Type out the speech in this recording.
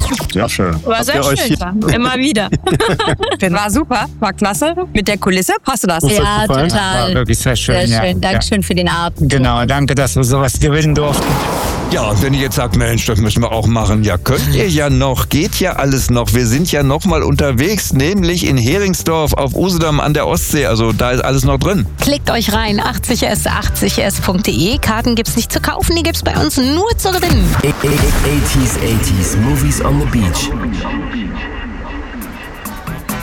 Sehr schön. War sehr schön. Immer wieder. War super, war klasse. Mit der Kulisse, passt du das? Ja, total. War wirklich sehr schön. Sehr schön. Ja. Dankeschön für den Abend. Genau, danke, dass wir sowas gewinnen durften. Ja, und wenn ihr jetzt sagt, Mensch, das müssen wir auch machen, ja, könnt ihr ja noch, geht ja alles noch. Wir sind ja noch mal unterwegs, nämlich in Heringsdorf auf Usedom an der Ostsee. Also da ist alles noch drin. Klickt euch rein, 80s80s.de. Karten gibt's nicht zu kaufen, die gibt's bei uns nur zu gewinnen. 80s, Movies on the Beach.